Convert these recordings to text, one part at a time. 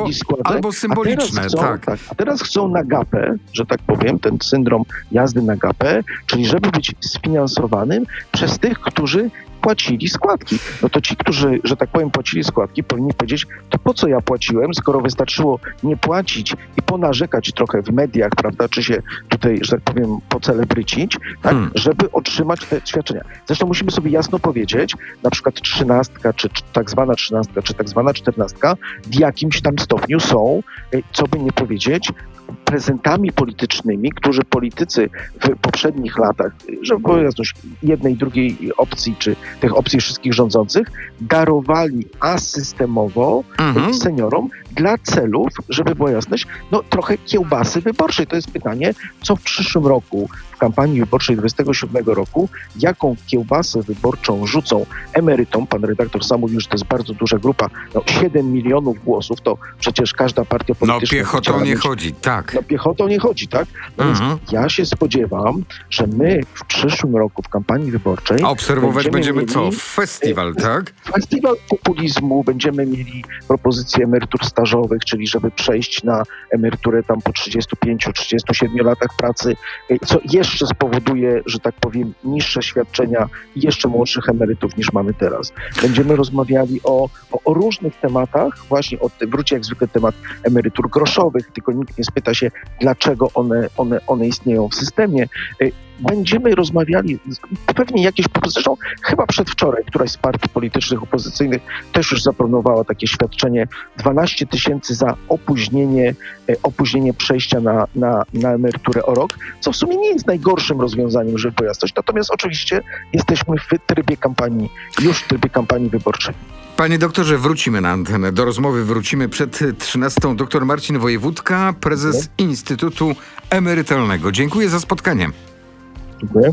albo symboliczne. A teraz chcą na gapę, że tak powiem, ten syndrom jazdy na gapę, czyli żeby być sfinansowanym przez tych, którzy płacili składki. No to ci, którzy, że tak powiem, płacili składki, powinni powiedzieć, to po co ja płaciłem, skoro wystarczyło nie płacić i ponarzekać trochę w mediach, prawda, czy się tutaj, że tak powiem, pocelebrycić, tak, żeby otrzymać te świadczenia. Zresztą musimy sobie jasno powiedzieć, na przykład 13, czy tak zwana 13, czy tak zwana 14 w jakimś tam stopniu są, co by nie powiedzieć, prezentami politycznymi, którzy politycy w poprzednich latach, żeby była jasność, jednej, drugiej opcji, czy tych opcji wszystkich rządzących, darowali asystemowo seniorom dla celów, żeby była jasność, no trochę kiełbasy wyborczej. To jest pytanie, co w przyszłym roku, w kampanii wyborczej 27 roku, jaką kiełbasę wyborczą rzucą emerytom. Pan redaktor sam mówił, że to jest bardzo duża grupa, 7 milionów głosów, to przecież każda partia polityczna... No piechotą nie chodzi, tak. No piechotą nie chodzi, tak? No więc ja się spodziewam, że my w przyszłym roku w kampanii wyborczej... A obserwować będziemy co? Festiwal, tak? Festiwal populizmu, będziemy mieli propozycje emerytur stażowych, czyli żeby przejść na emeryturę tam po 35-37 latach pracy, co jeszcze spowoduje, że tak powiem, niższe świadczenia i jeszcze młodszych emerytów niż mamy teraz. Będziemy rozmawiali o różnych tematach, właśnie wróci jak zwykle temat emerytur groszowych, tylko nikt nie spyta się, dlaczego one istnieją w systemie. Będziemy rozmawiali, pewnie jakieś zresztą chyba przedwczoraj któraś z partii politycznych opozycyjnych też już zaproponowała takie świadczenie 12 000 za opóźnienie przejścia na emeryturę o rok, co w sumie nie jest najgorszym rozwiązaniem, żeby pojasnić. Natomiast oczywiście jesteśmy w trybie kampanii wyborczej. Panie doktorze, wrócimy na antenę. Do rozmowy wrócimy przed 13. Doktor Marcin Wojewódka, prezes Instytutu Emerytalnego. Dziękuję za spotkanie. Dziękuję.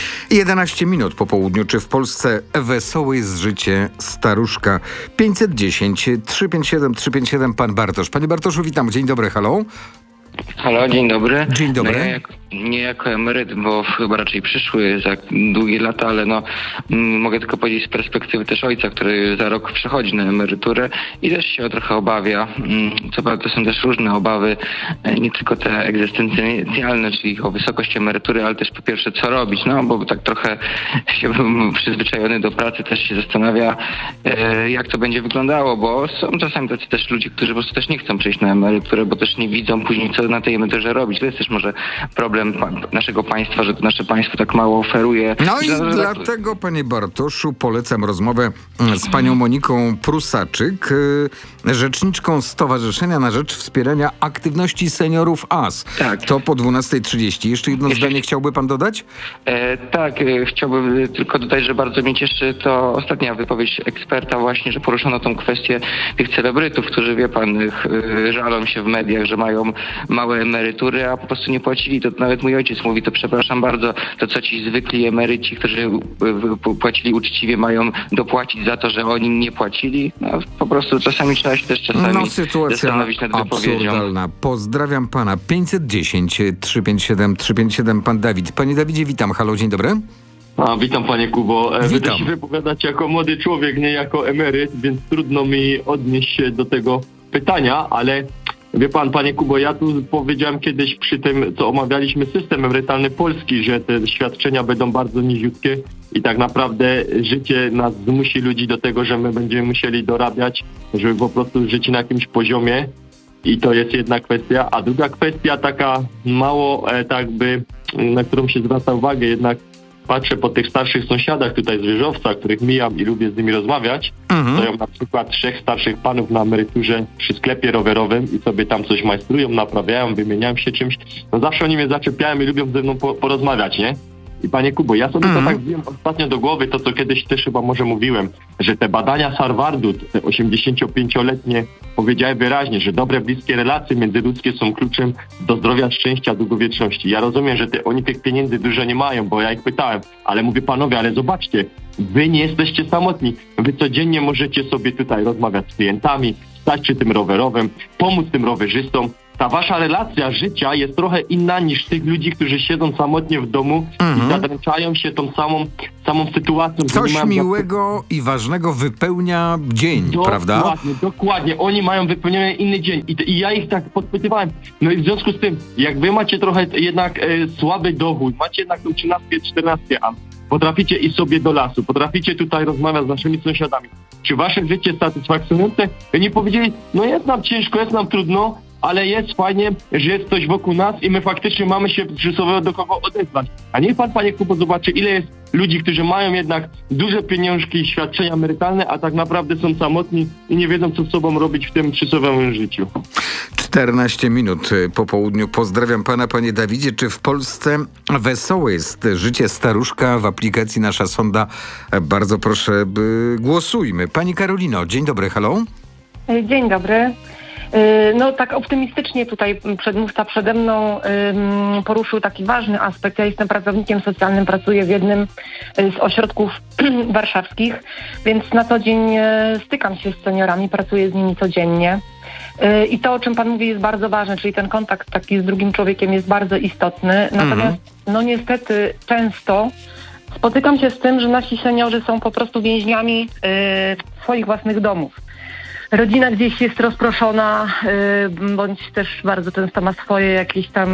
11 minut po południu. Czy w Polsce wesołe jest życie staruszka? 510 357 357 pan Bartosz. Panie Bartoszu, witam. Dzień dobry, halo. Halo, dzień dobry. Dzień dobry. No ja nie jako emeryt, bo chyba raczej przyszły za długie lata, ale mogę tylko powiedzieć z perspektywy też ojca, który za rok przechodzi na emeryturę i też się trochę obawia. Co prawda to są też różne obawy, nie tylko te egzystencjalne, czyli o wysokość emerytury, ale też po pierwsze co robić, bo tak trochę się przyzwyczajony do pracy też się zastanawia, jak to będzie wyglądało, bo są czasami tacy też ludzie, którzy po prostu też nie chcą przejść na emeryturę, bo też nie widzą później co na tej emeryturze robić. To jest też może problem naszego państwa, że to nasze państwo tak mało oferuje. No i dlatego, panie Bartoszu, polecam rozmowę z panią Moniką Prusaczyk, rzeczniczką Stowarzyszenia na Rzecz Wspierania Aktywności Seniorów AS. Tak. To po 12:30. Jeszcze jedno zdanie chciałby pan dodać? Tak, chciałbym tylko dodać, że bardzo mnie cieszy to ostatnia wypowiedź eksperta właśnie, że poruszono tą kwestię tych celebrytów, którzy, wie pan, żalą się w mediach, że mają małe emerytury, a po prostu nie płacili. To nawet mój ojciec mówi, to przepraszam bardzo, to co ci zwykli emeryci, którzy płacili uczciwie, mają dopłacić za to, że oni nie płacili. Po prostu czasami trzeba się też zastanowić nad wypowiedzią. Absurdalna. Pozdrawiam pana. 510 357 357 pan Dawid. Panie Dawidzie, witam. Halo, dzień dobry. Witam panie Kubo. Będę się wypowiadać jako młody człowiek, nie jako emeryt, więc trudno mi odnieść się do tego pytania, ale wie pan, panie Kubo, ja tu powiedziałem kiedyś przy tym, co omawialiśmy system emerytalny polski, że te świadczenia będą bardzo niziutkie i tak naprawdę życie nas zmusi ludzi do tego, że my będziemy musieli dorabiać, żeby po prostu żyć na jakimś poziomie i to jest jedna kwestia. A druga kwestia taka mało na którą się zwraca uwagę, jednak patrzę po tych starszych sąsiadach tutaj z Wyżowca, których mijam i lubię z nimi rozmawiać. Stoją na przykład 3 starszych panów na emeryturze przy sklepie rowerowym i sobie tam coś majstrują, naprawiają, wymieniają się czymś. Zawsze oni mnie zaczepiają i lubią ze mną porozmawiać, nie? I panie Kubo, ja sobie to tak wziąłem ostatnio do głowy, to co kiedyś też chyba może mówiłem, że te badania z Harvardu, te 85-letnie, powiedziały wyraźnie, że dobre, bliskie relacje międzyludzkie są kluczem do zdrowia, szczęścia, długowieczności. Ja rozumiem, że oni tych pieniędzy dużo nie mają, bo ja ich pytałem, ale mówię, panowie, ale zobaczcie, wy nie jesteście samotni. Wy codziennie możecie sobie tutaj rozmawiać z klientami, stać przy tym rowerowym, pomóc tym rowerzystom ta wasza relacja życia jest trochę inna niż tych ludzi, którzy siedzą samotnie w domu i zadręczają się tą samą sytuacją. Coś miłego i ważnego wypełnia dzień, prawda? Dokładnie. Oni mają wypełniony inny dzień. I ja ich tak podpytywałem. No i w związku z tym, jak wy macie trochę jednak słaby dochód, macie jednak tą 13-14 potraficie iść sobie do lasu, potraficie tutaj rozmawiać z naszymi sąsiadami. Czy wasze życie jest satysfakcjonujące? Oni powiedzieli, no jest nam ciężko, jest nam trudno, ale jest fajnie, że jest coś wokół nas i my faktycznie mamy się przy sobie do kogo odezwać. A niech pan, panie Kubo, zobaczy, ile jest ludzi, którzy mają jednak duże pieniążki, świadczenia emerytalne, a tak naprawdę są samotni i nie wiedzą, co z sobą robić w tym przysłowiowym życiu. 14 minut po południu. Pozdrawiam pana, panie Dawidzie. Czy w Polsce wesołe jest życie staruszka w aplikacji Nasza Sonda? Bardzo proszę, głosujmy. Pani Karolino, dzień dobry, halo? Dzień dobry. No tak optymistycznie tutaj przedmówca przede mną poruszył taki ważny aspekt. Ja jestem pracownikiem socjalnym, pracuję w jednym z ośrodków warszawskich, więc na co dzień stykam się z seniorami, pracuję z nimi codziennie. I to, o czym pan mówi, jest bardzo ważne, czyli ten kontakt taki z drugim człowiekiem jest bardzo istotny. Natomiast no niestety często spotykam się z tym, że nasi seniorzy są po prostu więźniami swoich własnych domów. Rodzina gdzieś jest rozproszona, bądź też bardzo często ma swoje jakieś tam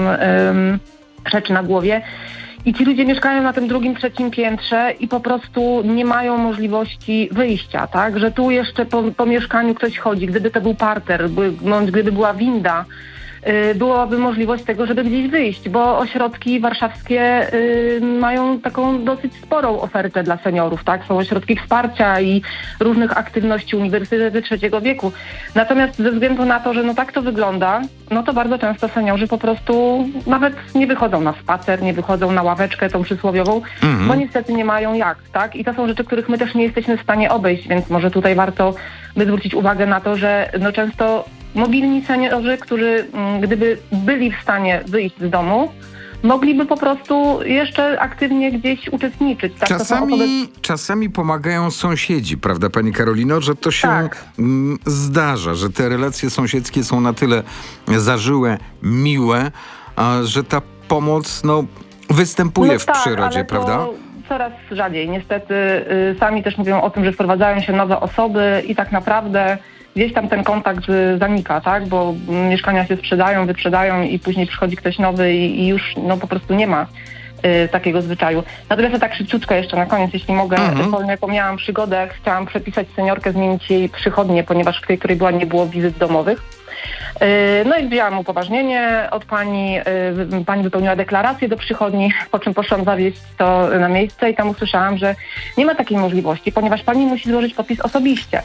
rzeczy na głowie. I ci ludzie mieszkają na tym drugim, trzecim piętrze i po prostu nie mają możliwości wyjścia, tak? Że tu jeszcze po mieszkaniu ktoś chodzi. Gdyby to był parter, gdyby była winda, byłaby możliwość tego, żeby gdzieś wyjść, bo ośrodki warszawskie mają taką dosyć sporą ofertę dla seniorów, tak? Są ośrodki wsparcia i różnych aktywności, uniwersytety trzeciego wieku. Natomiast ze względu na to, że no tak to wygląda, no to bardzo często seniorzy po prostu nawet nie wychodzą na spacer, nie wychodzą na ławeczkę tą przysłowiową, bo niestety nie mają jak, tak? I to są rzeczy, których my też nie jesteśmy w stanie obejść, więc może tutaj warto by zwrócić uwagę na to, że no często mobilni seniorzy, którzy gdyby byli w stanie wyjść z domu, mogliby po prostu jeszcze aktywnie gdzieś uczestniczyć. Tak? Czasami pomagają sąsiedzi, prawda, pani Karolino, że to się zdarza, że te relacje sąsiedzkie są na tyle zażyłe, miłe, że ta pomoc występuje w przyrodzie, ale prawda? To coraz rzadziej. Niestety sami też mówią o tym, że wprowadzają się nowe osoby i tak naprawdę gdzieś tam ten kontakt zanika, tak? Bo mieszkania się sprzedają, wyprzedają i później przychodzi ktoś nowy i już po prostu nie ma takiego zwyczaju. Natomiast ja tak szybciutko jeszcze na koniec, jeśli mogę, jaką miałam przygodę, chciałam przepisać seniorkę, zmienić jej przychodnię, ponieważ w tej, której była, nie było wizyt domowych. No i wzięłam upoważnienie od pani, pani wypełniła deklarację do przychodni, po czym poszłam zawieźć to na miejsce i tam usłyszałam, że nie ma takiej możliwości, ponieważ pani musi złożyć podpis osobiście.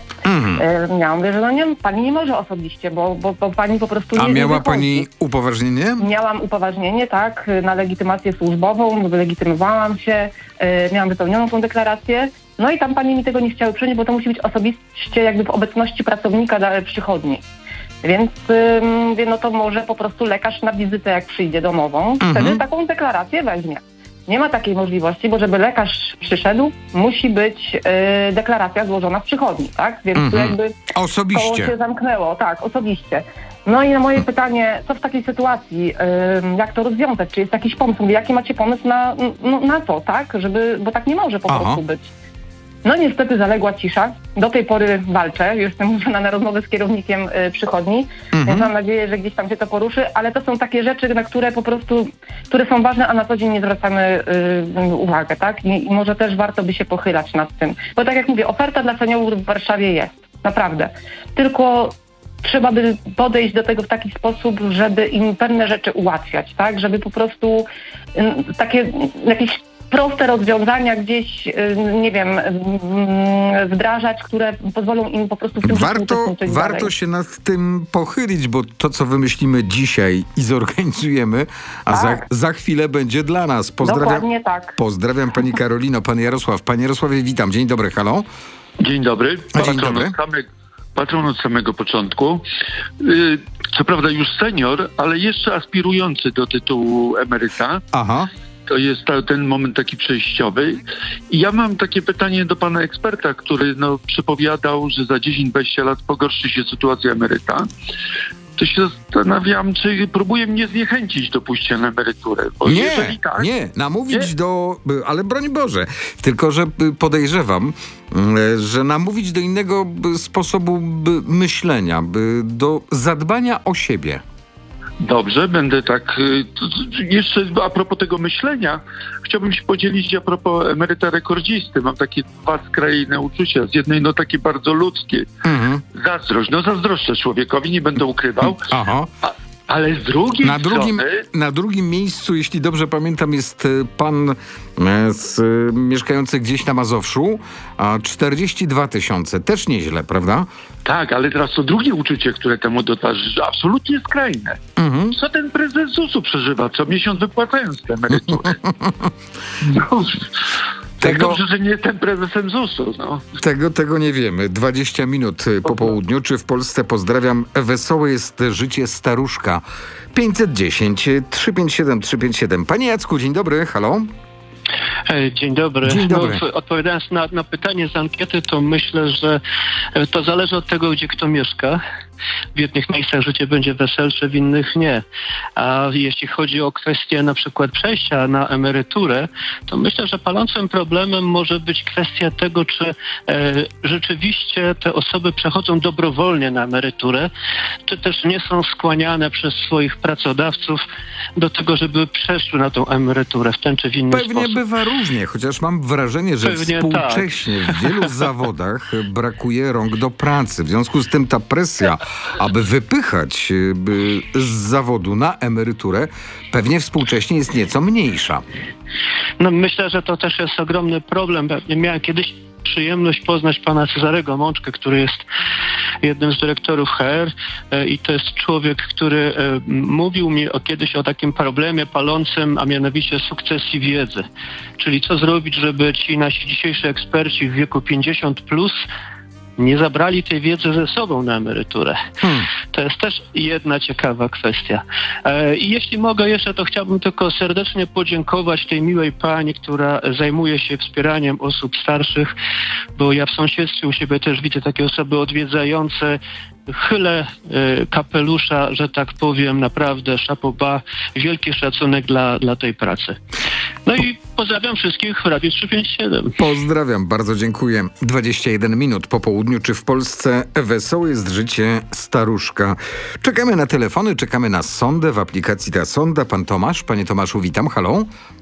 Ja mówię, że pani nie może osobiście, bo pani po prostu nie wychodzi. A miała pani upoważnienie? Miałam upoważnienie, tak, na legitymację służbową, wylegitymowałam się, miałam wypełnioną tą deklarację. No i tam pani mi tego nie chciały przyjąć, bo to musi być osobiście jakby w obecności pracownika przychodni. Więc mówię, no to może po prostu lekarz na wizytę, jak przyjdzie domową, wtedy taką deklarację weźmie. Nie ma takiej możliwości, bo żeby lekarz przyszedł, musi być deklaracja złożona w przychodni, tak? Więc tu jakby osobiście koło się zamknęło, tak, osobiście. No i na moje pytanie, co w takiej sytuacji, jak to rozwiązać? Czy jest jakiś pomysł? Mówię, jaki macie pomysł na to, tak? Bo tak nie może po prostu być. No niestety zaległa cisza. Do tej pory walczę. Już jestem umówiona na rozmowę z kierownikiem przychodni, więc mam nadzieję, że gdzieś tam się to poruszy, ale to są takie rzeczy, na które po prostu, które są ważne, a na co dzień nie zwracamy uwagi, tak? I może też warto by się pochylać nad tym. Bo tak jak mówię, oferta dla seniorów w Warszawie jest. Naprawdę. Tylko trzeba by podejść do tego w taki sposób, żeby im pewne rzeczy ułatwiać, tak? Żeby po prostu takie jakieś proste rozwiązania gdzieś, nie wiem, wdrażać, które pozwolą im po prostu w tym uczestniczyć Warto dalej. się nad tym pochylić, bo to, co wymyślimy dzisiaj i zorganizujemy, a za chwilę będzie dla nas. Dokładnie tak. Pozdrawiam pani Karolino, pan Jarosław. Panie Jarosławie, witam. Dzień dobry, halo. Dzień dobry. Dzień dobry. Patron od samego początku. Co prawda już senior, ale jeszcze aspirujący do tytułu emeryta. Aha. To jest ten moment taki przejściowy. I ja mam takie pytanie do pana eksperta, który przepowiadał, że za 10-20 lat pogorszy się sytuacja emeryta. to się zastanawiam, czy próbuje mnie zniechęcić do pójścia na emeryturę. Bo jeżeli tak, nie, namówić ale broń Boże, tylko że podejrzewam, że namówić do innego sposobu myślenia, do zadbania o siebie. Dobrze, będę tak. Jeszcze a propos tego myślenia, chciałbym się podzielić a propos emeryta rekordzisty. Mam takie dwa skrajne uczucia. Z jednej, takie bardzo ludzkie. Zazdrość. Zazdroszczę człowiekowi, nie będę ukrywał. Aha. Ale z drugiej strony... Na drugim miejscu, jeśli dobrze pamiętam, jest pan mieszkający gdzieś na Mazowszu, a 42 000. Też nieźle, prawda? Tak, ale teraz to drugie uczucie, które temu dotarza, absolutnie skrajne. Co ten prezes ZUS-u przeżywa? Co miesiąc wypłacając te emerytury? Tak dobrze, że nie jestem prezesem ZUS-u. Tego nie wiemy. 20 minut po południu. Czy w Polsce, pozdrawiam, wesołe jest życie staruszka? 510 357 357. Panie Jacku, dzień dobry, halo. Dzień dobry. Dzień dobry. Odpowiadając na pytanie z ankiety, to myślę, że to zależy od tego, gdzie kto mieszka. W jednych miejscach życie będzie weselsze, w innych nie. A jeśli chodzi o kwestię na przykład przejścia na emeryturę, to myślę, że palącym problemem może być kwestia tego, czy rzeczywiście te osoby przechodzą dobrowolnie na emeryturę, czy też nie są skłaniane przez swoich pracodawców do tego, żeby przeszły na tą emeryturę w ten czy w inny sposób. Pewnie bywa różnie, chociaż mam wrażenie, że współcześnie w wielu zawodach brakuje rąk do pracy. W związku z tym ta presja, aby wypychać z zawodu na emeryturę, pewnie współcześnie jest nieco mniejsza. Myślę, że to też jest ogromny problem. Miałem kiedyś przyjemność poznać pana Cezarego Mączkę, który jest jednym z dyrektorów HR i to jest człowiek, który mówił mi kiedyś o takim problemie palącym, a mianowicie sukcesji wiedzy. Czyli co zrobić, żeby ci nasi dzisiejsi eksperci w wieku 50+ nie zabrali tej wiedzy ze sobą na emeryturę. To jest też jedna ciekawa kwestia. I jeśli mogę jeszcze, to chciałbym tylko serdecznie podziękować tej miłej pani, która zajmuje się wspieraniem osób starszych, bo ja w sąsiedztwie u siebie też widzę takie osoby odwiedzające. Chylę kapelusza, że tak powiem, naprawdę chapeau bas, wielki szacunek dla tej pracy. I pozdrawiam wszystkich w Radiu 357. Pozdrawiam, bardzo dziękuję. 21 minut po południu. Czy w Polsce wesołe jest życie staruszka? Czekamy na telefony, czekamy na sondę w aplikacji Ta Sonda. Pan Tomasz. Panie Tomaszu, witam. Halo?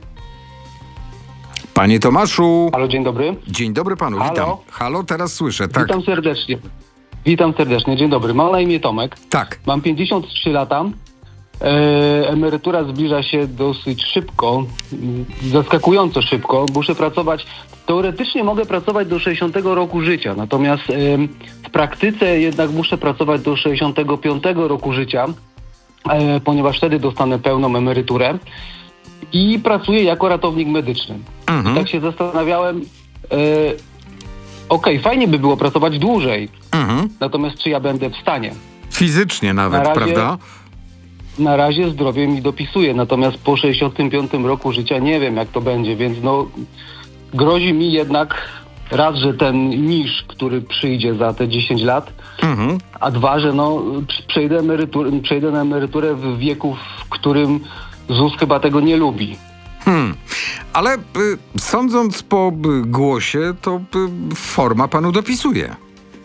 Panie Tomaszu. Halo, dzień dobry. Dzień dobry panu, halo? Witam. Halo, teraz słyszę, tak. Witam serdecznie, dzień dobry. Mam na imię Tomek. Tak. Mam 53 lata. Emerytura zbliża się dosyć szybko, zaskakująco szybko. Muszę pracować, teoretycznie mogę pracować do 60 roku życia, natomiast w praktyce jednak muszę pracować do 65 roku życia, ponieważ wtedy dostanę pełną emeryturę i pracuję jako ratownik medyczny. I tak się zastanawiałem, fajnie by było pracować dłużej, natomiast czy ja będę w stanie? Fizycznie nawet, prawda? Na razie zdrowie mi dopisuje, natomiast po 65 roku życia nie wiem, jak to będzie, więc grozi mi jednak raz, że ten niż, który przyjdzie za te 10 lat, a dwa, że przejdę na emeryturę w wieku, w którym ZUS chyba tego nie lubi. Ale sądząc po głosie, to forma panu dopisuje.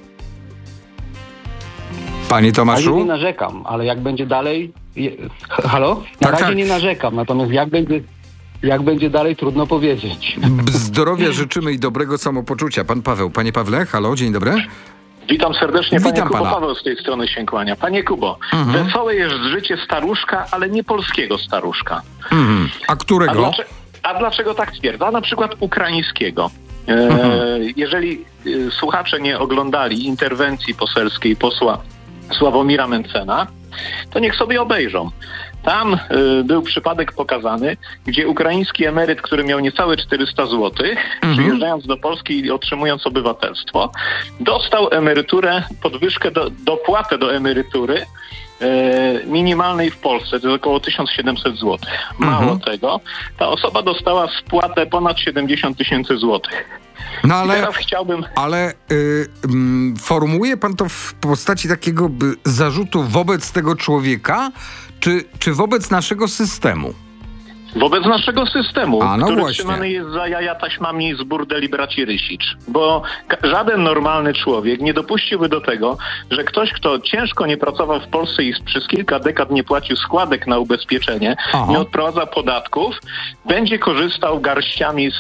Panie Tomaszu? Na razie nie narzekam, ale jak będzie dalej... Halo? Na razie nie narzekam, natomiast jak będzie dalej, trudno powiedzieć. Zdrowia życzymy i dobrego samopoczucia. Pan Paweł. Panie Pawle, halo, dzień dobry. Witam serdecznie, panie Witam Kubo. pana. Paweł z tej strony się kłania. Panie Kubo, wesołe jest życie staruszka, ale nie polskiego staruszka. A którego? A dlaczego tak stwierdza? Na przykład ukraińskiego. Jeżeli słuchacze nie oglądali interwencji poselskiej posła Sławomira Mencena, to niech sobie obejrzą. Tam był przypadek pokazany, gdzie ukraiński emeryt, który miał niecałe 400 zł, przyjeżdżając do Polski i otrzymując obywatelstwo, dostał emeryturę, podwyżkę, dopłatę do emerytury minimalnej w Polsce, to jest około 1700 zł. Mało tego, ta osoba dostała spłatę ponad 70 000 złotych. No ale, teraz chciałbym... ale formułuje pan to w postaci takiego zarzutu wobec tego człowieka, czy wobec naszego systemu? Wobec naszego systemu, no który właśnie. trzymany jest za jaja taśmami z burdeli braci Rysicz. Bo żaden normalny człowiek nie dopuściłby do tego, że ktoś, kto ciężko nie pracował w Polsce i przez kilka dekad nie płacił składek na ubezpieczenie, nie odprowadza podatków, będzie korzystał garściami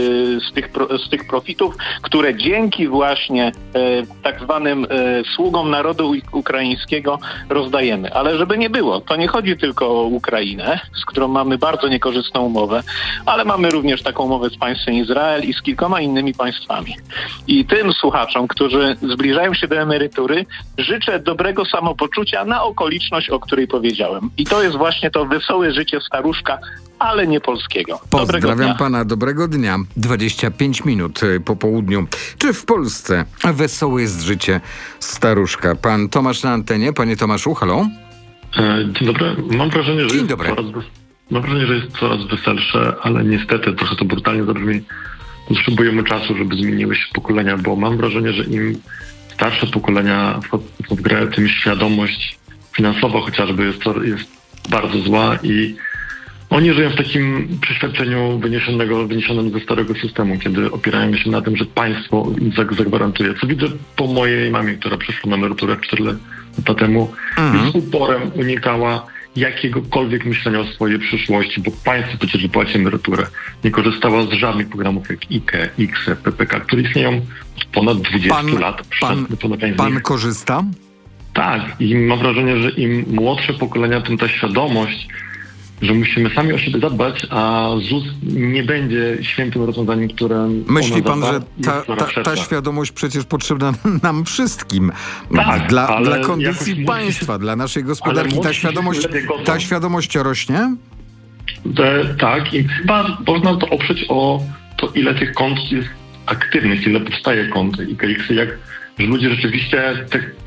z tych profitów, które dzięki właśnie tak zwanym sługom narodu ukraińskiego rozdajemy. Ale żeby nie było, to nie chodzi tylko o Ukrainę, z którą mamy bardzo niekorzystną umowę, ale mamy również taką umowę z państwem Izrael i z kilkoma innymi państwami. I tym słuchaczom, którzy zbliżają się do emerytury, życzę dobrego samopoczucia na okoliczność, o której powiedziałem. I to jest właśnie to wesołe życie staruszka, ale nie polskiego. Pozdrawiam pana, dobrego dnia. 25 minut po południu. Czy w Polsce wesołe jest życie staruszka? Pan Tomasz na antenie. Panie Tomaszu, halo? Dzień dobry. Mam wrażenie, że Dzień dobry. jest coraz weselsze, ale niestety trochę to brutalnie zabrzmi. Potrzebujemy czasu, żeby zmieniły się pokolenia, bo mam wrażenie, że im starsze pokolenia wchodzą w grę, tym świadomość finansowa chociażby jest bardzo zła i oni żyją w takim przeświadczeniu wyniesionym ze starego systemu, kiedy opierają się na tym, że państwo im zagwarantuje. Co widzę po mojej mamie, która przeszła na emeryturę 4 lata temu i z uporem unikała jakiegokolwiek myślenia o swojej przyszłości, bo państwo przecież wypłaci emeryturę. Nie korzystała z żadnych programów jak IKE, IKSE, PPK, które istnieją od ponad 20 lat. Pan korzysta? Tak. I mam wrażenie, że im młodsze pokolenia, tym ta świadomość, że musimy sami o siebie zadbać, a ZUS nie będzie świętym rozwiązaniem, które... Myśli pan, że ta świadomość przecież potrzebna nam wszystkim. Tak, dla kondycji państwa, dla naszej gospodarki. Ta świadomość rośnie? Tak, i chyba można to oprzeć o to, ile tych kont jest aktywnych, ile powstaje kont i KX, że ludzie rzeczywiście...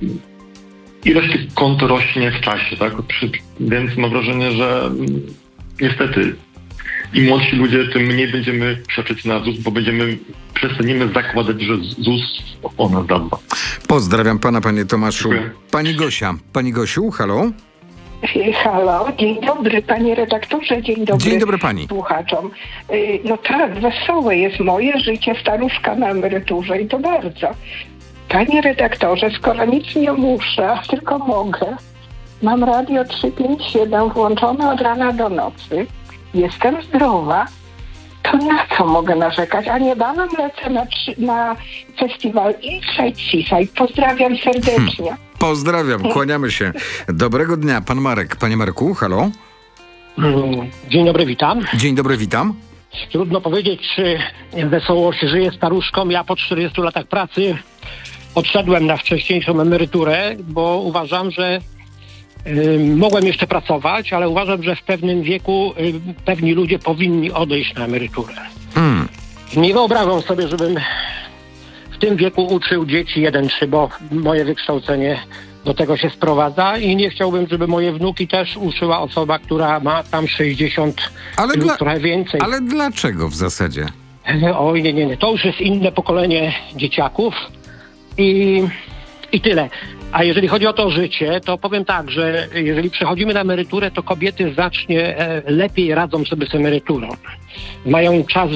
Ilość tych kont rośnie w czasie, tak? Więc mam wrażenie, że niestety im młodsi ludzie, tym mniej będziemy patrzeć na ZUS, bo przestaniemy zakładać, że ZUS o nas zadba. Pozdrawiam pana, panie Tomaszu. Dziękuję. Pani Gosia. Pani Gosiu, halo? Halo, dzień dobry panie redaktorze, dzień dobry pani. Słuchaczom. No tak, wesołe jest moje życie staruszka na emeryturze i to bardzo. Panie redaktorze, skoro nic nie muszę, tylko mogę, mam radio 357 włączone od rana do nocy, jestem zdrowa, to na co mogę narzekać? A niebawem lecę na festiwal Inside Seaside. Pozdrawiam serdecznie. Pozdrawiam, kłaniamy się. Dobrego dnia, pan Marek. Panie Marku, halo? Dzień dobry, witam. Dzień dobry, witam. Trudno powiedzieć, czy wesoło się żyje staruszkom. Ja po 40 latach pracy odszedłem na wcześniejszą emeryturę, bo uważam, że mogłem jeszcze pracować, ale uważam, że w pewnym wieku pewni ludzie powinni odejść na emeryturę. Nie wyobrażam sobie, żebym w tym wieku uczył dzieci 1-3, bo moje wykształcenie do tego się sprowadza i nie chciałbym, żeby moje wnuki też uczyła osoba, która ma tam 60 lub trochę więcej. Ale dlaczego w zasadzie? Oj, nie. To już jest inne pokolenie dzieciaków. I tyle. A jeżeli chodzi o to życie, to powiem tak, że jeżeli przechodzimy na emeryturę, to kobiety znacznie lepiej radzą sobie z emeryturą. Mają czas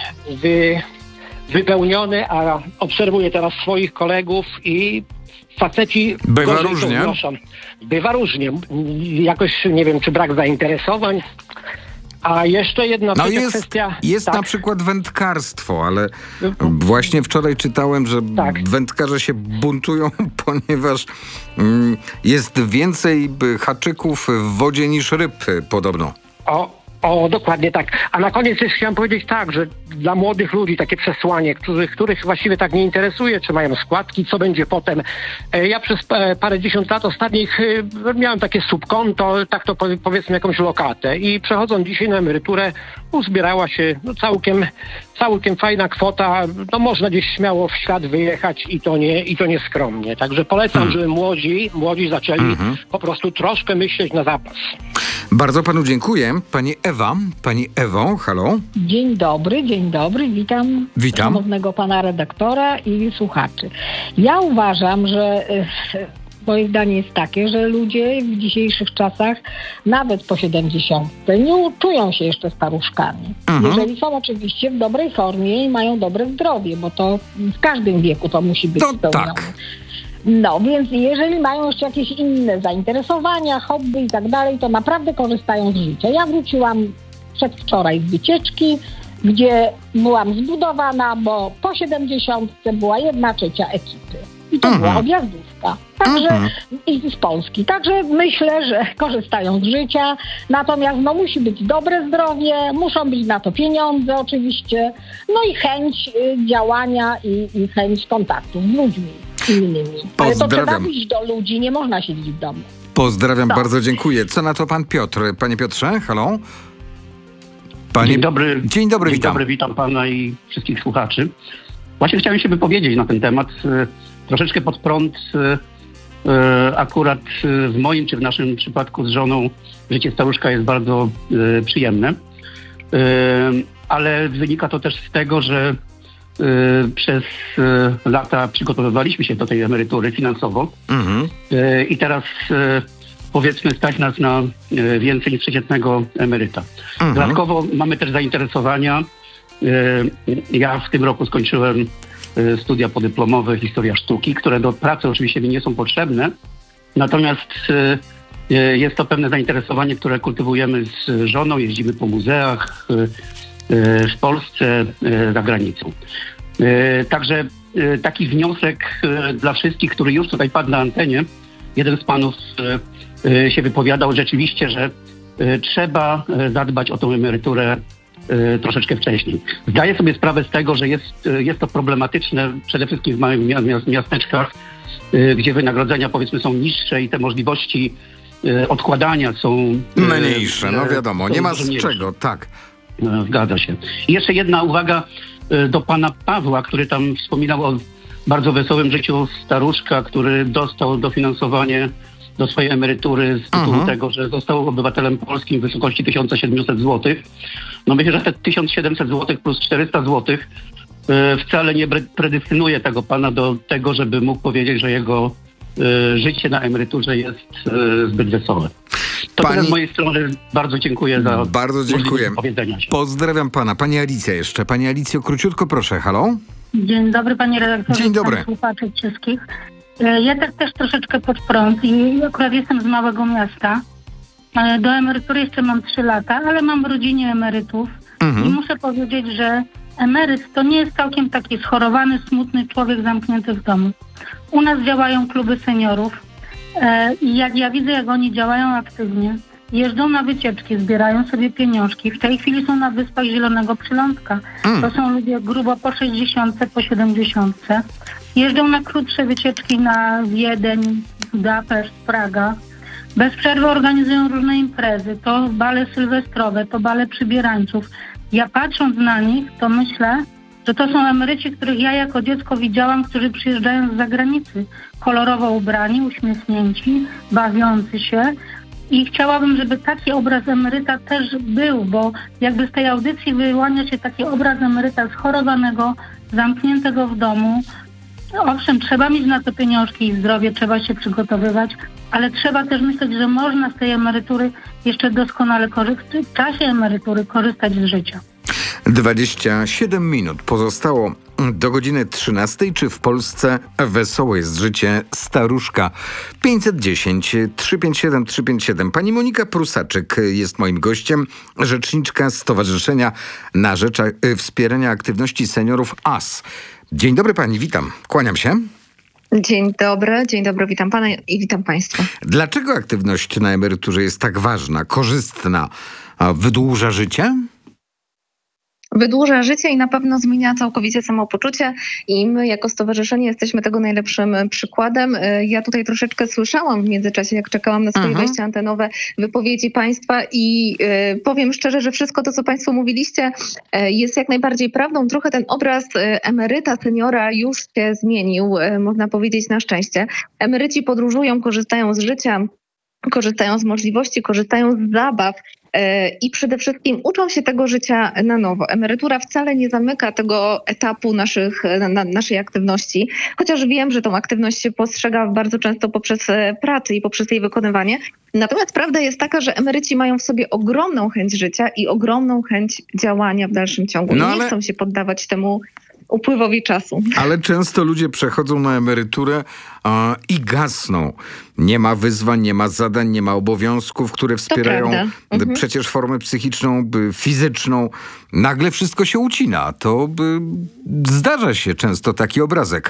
wypełniony, a obserwuję teraz swoich kolegów i faceci... Bywa różnie. Bywa różnie. Jakoś nie wiem, czy brak zainteresowań. A jeszcze jedna kwestia... Jest na przykład wędkarstwo, ale właśnie wczoraj czytałem, że wędkarze się buntują, ponieważ jest więcej haczyków w wodzie niż ryb podobno. O, dokładnie tak. A na koniec jeszcze chciałem powiedzieć tak, że dla młodych ludzi takie przesłanie, których właściwie tak nie interesuje, czy mają składki, co będzie potem. Ja przez parędziesiąt lat ostatnich miałem takie subkonto, tak to powiedzmy jakąś lokatę i przechodząc dzisiaj na emeryturę uzbierała się całkiem fajna kwota. No można gdzieś śmiało w świat wyjechać i to nie skromnie. Także polecam, żeby młodzi zaczęli po prostu troszkę myśleć na zapas. Bardzo panu dziękuję. Pani Ewo, halo. Dzień dobry, witam. Szanownego pana redaktora i słuchaczy. Ja uważam, że moje zdanie jest takie, że ludzie w dzisiejszych czasach, nawet po 70, nie czują się jeszcze staruszkami. Jeżeli są oczywiście w dobrej formie i mają dobre zdrowie, bo to w każdym wieku to musi być spełnione. Tak. No, więc jeżeli mają jeszcze jakieś inne zainteresowania, hobby i tak dalej, to naprawdę korzystają z życia. Ja wróciłam przedwczoraj z wycieczki, gdzie byłam zbudowana, bo po 70 była 1/3 ekipy. I to była objazdówka. Także i z Polski. Także myślę, że korzystają z życia. Natomiast musi być dobre zdrowie, muszą być na to pieniądze oczywiście. No i chęć działania i chęć kontaktu z ludźmi innymi. Ale to trzeba iść do ludzi, nie można siedzieć w domu. Pozdrawiam, bardzo dziękuję. Co na to pan Piotr? Panie Piotrze, halo? Dzień dobry. Dzień dobry, witam. Witam pana i wszystkich słuchaczy. Właśnie chciałem się wypowiedzieć na ten temat. Troszeczkę pod prąd. Akurat w moim czy w naszym przypadku z żoną życie staruszka jest bardzo przyjemne. Ale wynika to też z tego, że przez lata przygotowywaliśmy się do tej emerytury finansowo i teraz powiedzmy stać nas na więcej niż przeciętnego emeryta. Dodatkowo mamy też zainteresowania. Ja w tym roku skończyłem studia podyplomowe Historia Sztuki, które do pracy oczywiście mi nie są potrzebne, natomiast jest to pewne zainteresowanie, które kultywujemy z żoną, jeździmy po muzeach w Polsce, za granicą. Także taki wniosek dla wszystkich, który już tutaj padł na antenie. Jeden z panów się wypowiadał rzeczywiście, że trzeba zadbać o tą emeryturę troszeczkę wcześniej. Zdaję sobie sprawę z tego, że jest to problematyczne przede wszystkim w małych miasteczkach, gdzie wynagrodzenia powiedzmy są niższe i te możliwości odkładania są mniejsze. No wiadomo, nie ma z czego, tak. Zgadza się. I jeszcze jedna uwaga do pana Pawła, który tam wspominał o bardzo wesołym życiu staruszka, który dostał dofinansowanie do swojej emerytury z tytułu tego, że został obywatelem polskim w wysokości 1700 zł. No myślę, że te 1700 zł plus 400 zł wcale nie predestynuje tego pana do tego, żeby mógł powiedzieć, że jego życie na emeryturze jest zbyt wesołe. To tyle z mojej strony. Bardzo dziękuję za powiedzenia się. Pozdrawiam pana. Pani Alicja jeszcze. Pani Alicjo, króciutko proszę. Halo? Dzień dobry panie redaktorze. Dzień dobry. Słuchaczy wszystkich. Ja też troszeczkę pod prąd i akurat jestem z małego miasta. Do emerytury jeszcze mam 3 lata, ale mam w rodzinie emerytów i muszę powiedzieć, że emeryt to nie jest całkiem taki schorowany, smutny człowiek zamknięty w domu. U nas działają kluby seniorów i jak ja widzę, jak oni działają aktywnie, jeżdżą na wycieczki, zbierają sobie pieniążki. W tej chwili są na Wyspach Zielonego Przylądka. To są ludzie grubo po 60, po 70. Jeżdżą na krótsze wycieczki na Wiedeń, Budapeszt, Praga. Bez przerwy organizują różne imprezy. To bale sylwestrowe, to bale przybierańców. Ja patrząc na nich, to myślę, że to są emeryci, których ja jako dziecko widziałam, którzy przyjeżdżają z zagranicy. Kolorowo ubrani, uśmiechnięci, bawiący się. I chciałabym, żeby taki obraz emeryta też był, bo jakby z tej audycji wyłania się taki obraz emeryta schorowanego, zamkniętego w domu. Owszem, trzeba mieć na to pieniążki i zdrowie, trzeba się przygotowywać, ale trzeba też myśleć, że można z tej emerytury jeszcze doskonale w czasie emerytury korzystać z życia. 27 minut pozostało do godziny 13. Czy w Polsce wesołe jest życie staruszka? 510 357 357. Pani Monika Prusaczyk jest moim gościem, rzeczniczka Stowarzyszenia na rzecz Wspierania Aktywności Seniorów AS. Dzień dobry pani, witam, kłaniam się. Dzień dobry, witam pana i witam państwa. Dlaczego aktywność na emeryturze jest tak ważna, korzystna, a wydłuża życie? Wydłuża życie i na pewno zmienia całkowicie samopoczucie i my jako stowarzyszenie jesteśmy tego najlepszym przykładem. Ja tutaj troszeczkę słyszałam w międzyczasie, jak czekałam na swoje wejście antenowe, wypowiedzi państwa i powiem szczerze, że wszystko to, co państwo mówiliście, jest jak najbardziej prawdą. Trochę ten obraz emeryta, seniora już się zmienił, można powiedzieć na szczęście. Emeryci podróżują, korzystają z życia. korzystają z możliwości, korzystają z zabaw i przede wszystkim uczą się tego życia na nowo. Emerytura wcale nie zamyka tego etapu naszej aktywności, chociaż wiem, że tą aktywność się postrzega bardzo często poprzez pracę i poprzez jej wykonywanie. Natomiast prawda jest taka, że emeryci mają w sobie ogromną chęć życia i ogromną chęć działania w dalszym ciągu. Nie chcą się poddawać temu upływowi czasu. Ale często ludzie przechodzą na emeryturę i gasną. Nie ma wyzwań, nie ma zadań, nie ma obowiązków, które wspierają przecież formę psychiczną, fizyczną. Nagle wszystko się ucina. To zdarza się często taki obrazek.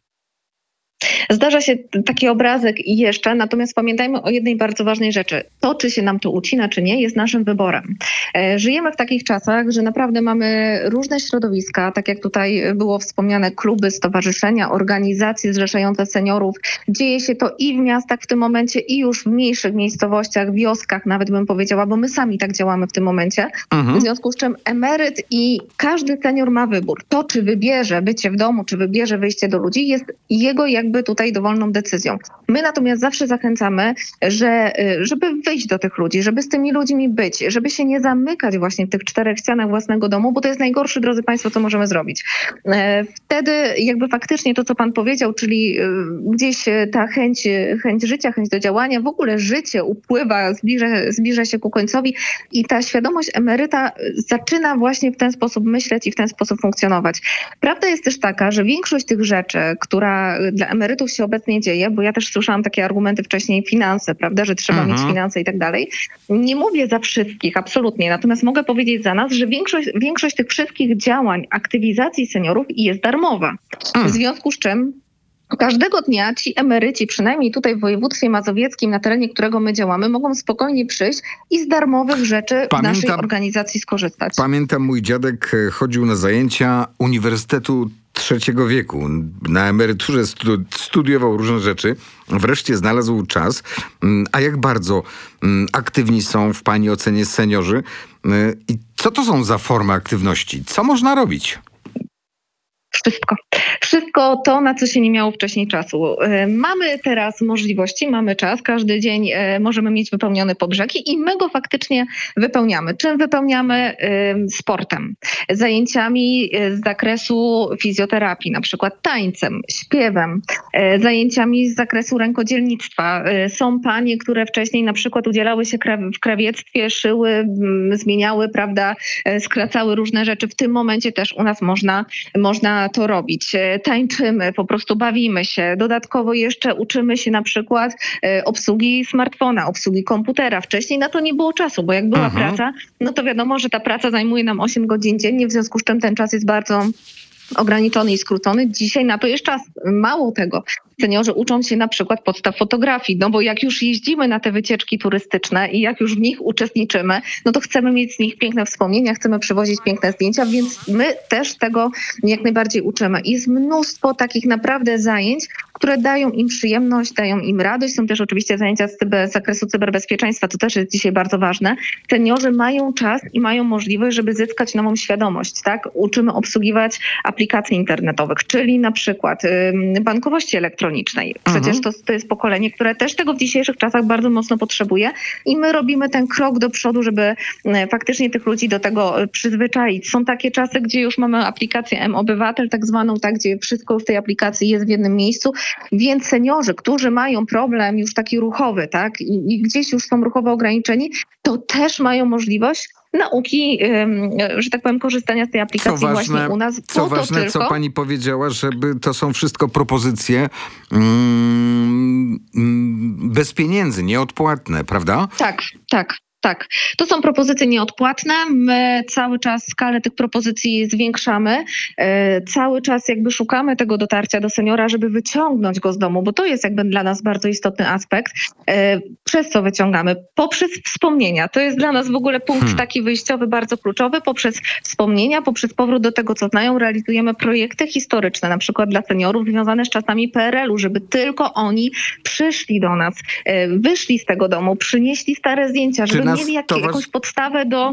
Zdarza się taki obrazek i jeszcze, natomiast pamiętajmy o jednej bardzo ważnej rzeczy. To, czy się nam to ucina, czy nie, jest naszym wyborem. Żyjemy w takich czasach, że naprawdę mamy różne środowiska, tak jak tutaj było wspomniane, kluby, stowarzyszenia, organizacje zrzeszające seniorów. Dzieje się to i w miastach w tym momencie, i już w mniejszych miejscowościach, wioskach nawet bym powiedziała, bo my sami tak działamy w tym momencie. W związku z czym emeryt i każdy senior ma wybór. To, czy wybierze bycie w domu, czy wybierze wyjście do ludzi, jest jego jakby tutaj dowolną decyzją. My natomiast zawsze zachęcamy, żeby wyjść do tych ludzi, żeby z tymi ludźmi być, żeby się nie zamykać właśnie w tych 4 ścianach własnego domu, bo to jest najgorsze, drodzy Państwo, co możemy zrobić. Wtedy jakby faktycznie to, co Pan powiedział, czyli gdzieś ta chęć życia, chęć do działania, w ogóle życie upływa, zbliża się ku końcowi i ta świadomość emeryta zaczyna właśnie w ten sposób myśleć i w ten sposób funkcjonować. Prawda jest też taka, że większość tych rzeczy, która dla emerytów się obecnie dzieje, bo ja też słyszałam takie argumenty wcześniej, finanse, prawda, że trzeba mieć finanse i tak dalej. Nie mówię za wszystkich, absolutnie, natomiast mogę powiedzieć za nas, że większość tych wszystkich działań, aktywizacji seniorów jest darmowa. W związku z czym każdego dnia ci emeryci, przynajmniej tutaj w województwie mazowieckim, na terenie którego my działamy, mogą spokojnie przyjść i z darmowych rzeczy w naszej organizacji skorzystać. Pamiętam, mój dziadek chodził na zajęcia Uniwersytetu III wieku. Na emeryturze studiował różne rzeczy. Wreszcie znalazł czas. A jak bardzo aktywni są w Pani ocenie seniorzy? I co to są za formy aktywności? Co można robić? Wszystko. Wszystko to, na co się nie miało wcześniej czasu. Mamy teraz możliwości, mamy czas. Każdy dzień możemy mieć wypełniony po brzegi i my go faktycznie wypełniamy. Czym wypełniamy? Sportem. Zajęciami z zakresu fizjoterapii, na przykład tańcem, śpiewem, zajęciami z zakresu rękodzielnictwa. Są panie, które wcześniej na przykład udzielały się w krawiectwie, szyły, zmieniały, prawda, skracały różne rzeczy. W tym momencie też u nas można to robić. Tańczymy, po prostu bawimy się. Dodatkowo jeszcze uczymy się na przykład obsługi smartfona, obsługi komputera. Wcześniej na to nie było czasu, bo jak była praca, no to wiadomo, że ta praca zajmuje nam 8 godzin dziennie, w związku z czym ten czas jest bardzo ograniczony i skrócony. Dzisiaj na to jest czas. Mało tego. Seniorzy uczą się na przykład podstaw fotografii, no bo jak już jeździmy na te wycieczki turystyczne i jak już w nich uczestniczymy, no to chcemy mieć z nich piękne wspomnienia, chcemy przywozić piękne zdjęcia, więc my też tego jak najbardziej uczymy. Jest mnóstwo takich naprawdę zajęć, które dają im przyjemność, dają im radość. Są też oczywiście zajęcia z zakresu cyberbezpieczeństwa, to też jest dzisiaj bardzo ważne. Seniorzy mają czas i mają możliwość, żeby zyskać nową świadomość, tak? Uczymy obsługiwać aplikacji internetowych, czyli na przykład bankowości elektronicznej. Przecież to jest pokolenie, które też tego w dzisiejszych czasach bardzo mocno potrzebuje i my robimy ten krok do przodu, żeby faktycznie tych ludzi do tego przyzwyczaić. Są takie czasy, gdzie już mamy aplikację M-Obywatel tak zwaną, tak, gdzie wszystko już w tej aplikacji jest w jednym miejscu, więc seniorzy, którzy mają problem już taki ruchowy, tak, i gdzieś już są ruchowo ograniczeni, to też mają możliwość nauki, że tak powiem, korzystania z tej aplikacji właśnie u nas. Co ważne, co pani powiedziała, żeby to są wszystko propozycje bez pieniędzy, nieodpłatne, prawda? Tak. To są propozycje nieodpłatne. My cały czas skalę tych propozycji zwiększamy. Cały czas jakby szukamy tego dotarcia do seniora, żeby wyciągnąć go z domu, bo to jest jakby dla nas bardzo istotny aspekt. Przez co wyciągamy? Poprzez wspomnienia. To jest dla nas w ogóle punkt taki wyjściowy, bardzo kluczowy. Poprzez wspomnienia, poprzez powrót do tego, co znają, realizujemy projekty historyczne, na przykład dla seniorów związane z czasami PRL-u, żeby tylko oni przyszli do nas, wyszli z tego domu, przynieśli stare zdjęcia, żeby mieli jakąś podstawę do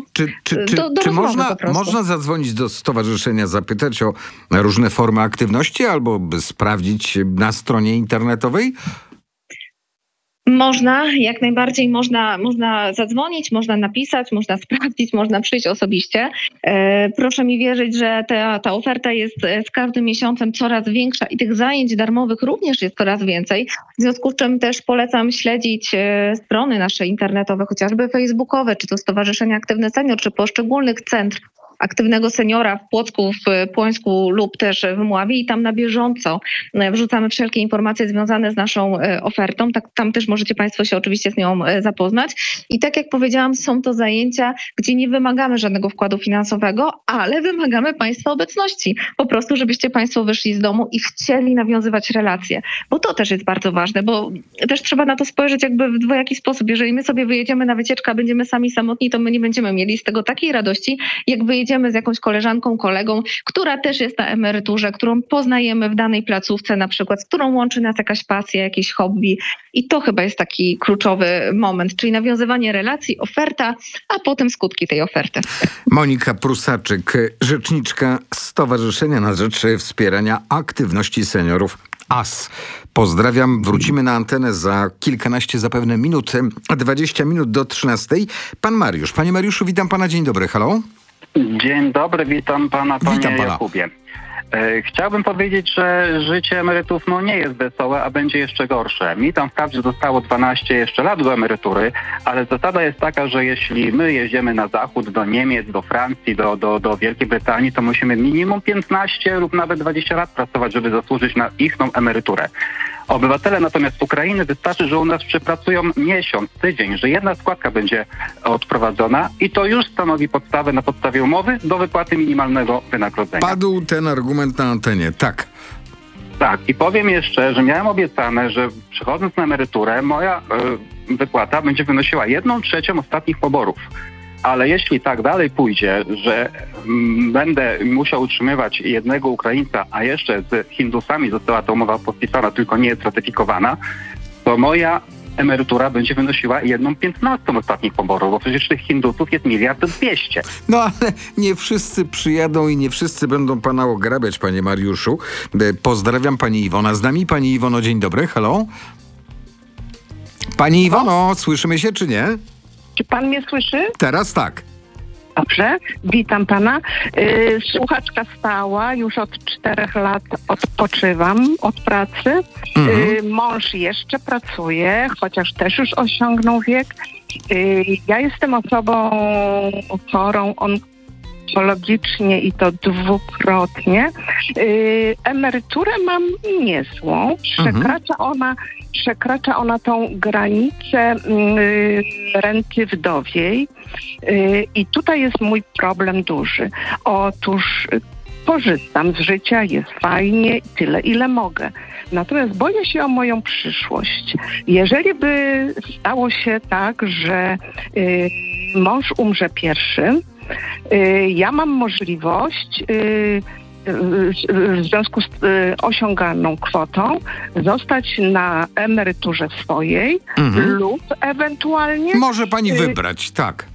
można zadzwonić do stowarzyszenia, zapytać o różne formy aktywności albo sprawdzić na stronie internetowej? Można, jak najbardziej można zadzwonić, można napisać, można sprawdzić, można przyjść osobiście. Proszę mi wierzyć, że ta oferta jest z każdym miesiącem coraz większa i tych zajęć darmowych również jest coraz więcej. W związku z czym też polecam śledzić strony nasze internetowe, chociażby facebookowe, czy to Stowarzyszenie Aktywny Senior, czy poszczególnych centr Aktywnego Seniora w Płocku, w Płońsku lub też w Mławie i tam na bieżąco wrzucamy wszelkie informacje związane z naszą ofertą. Tam też możecie Państwo się oczywiście z nią zapoznać. I tak jak powiedziałam, są to zajęcia, gdzie nie wymagamy żadnego wkładu finansowego, ale wymagamy Państwa obecności. Po prostu, żebyście Państwo wyszli z domu i chcieli nawiązywać relacje. Bo to też jest bardzo ważne, bo też trzeba na to spojrzeć jakby w dwojaki sposób. Jeżeli my sobie wyjedziemy na wycieczkę, a będziemy sami samotni, to my nie będziemy mieli z tego takiej radości, jak wyjedziemy z jakąś koleżanką, kolegą, która też jest na emeryturze, którą poznajemy w danej placówce na przykład, z którą łączy nas jakaś pasja, jakieś hobby. I to chyba jest taki kluczowy moment, czyli nawiązywanie relacji, oferta, a potem skutki tej oferty. Monika Prusaczyk, rzeczniczka Stowarzyszenia na Rzecz Wspierania Aktywności Seniorów AS. Pozdrawiam. Wrócimy na antenę za kilkanaście zapewne minut, 20 minut do 13. Pan Mariusz. Panie Mariuszu, witam pana. Dzień dobry. Halo? Dzień dobry, witam pana, panie Jakubie. Chciałbym powiedzieć, że życie emerytów nie jest wesołe, a będzie jeszcze gorsze. Mi tam wprawdzie zostało 12 jeszcze lat do emerytury, ale zasada jest taka, że jeśli my jedziemy na zachód, do Niemiec, do Francji, do Wielkiej Brytanii, to musimy minimum 15 lub nawet 20 lat pracować, żeby zasłużyć na ich emeryturę. Obywatele natomiast Ukrainy wystarczy, że u nas przepracują miesiąc, tydzień, że jedna składka będzie odprowadzona i to już stanowi podstawę na podstawie umowy do wypłaty minimalnego wynagrodzenia. Padł ten argument na antenie, tak. Tak, i powiem jeszcze, że miałem obiecane, że przechodząc na emeryturę moja wypłata będzie wynosiła 1/3 ostatnich poborów. Ale jeśli tak dalej pójdzie, że będę musiał utrzymywać jednego Ukraińca, a jeszcze z Hindusami została ta umowa podpisana, tylko nie jest ratyfikowana, to moja emerytura będzie wynosiła 1/15 ostatnich poborów, bo przecież tych Hindusów jest 1,2 mld. No ale nie wszyscy przyjadą i nie wszyscy będą pana ograbiać, panie Mariuszu. Pozdrawiam, pani Iwona z nami. Pani Iwono, dzień dobry. Halo? Pani Iwono, słyszymy się czy nie? Czy pan mnie słyszy? Teraz tak. Dobrze, witam pana. Słuchaczka stała, już od 4 lat odpoczywam od pracy. Mąż jeszcze pracuje, chociaż też już osiągnął wiek. Ja jestem osobą chorą onkologicznie i to dwukrotnie. Emeryturę mam niezłą. Przekracza ona tą granicę renty wdowiej i tutaj jest mój problem duży. Otóż korzystam z życia, jest fajnie, tyle ile mogę. Natomiast boję się o moją przyszłość. Jeżeli by stało się tak, że mąż umrze pierwszy, ja mam możliwość w związku z osiąganą kwotą zostać na emeryturze swojej lub ewentualnie... Może pani wybrać, tak.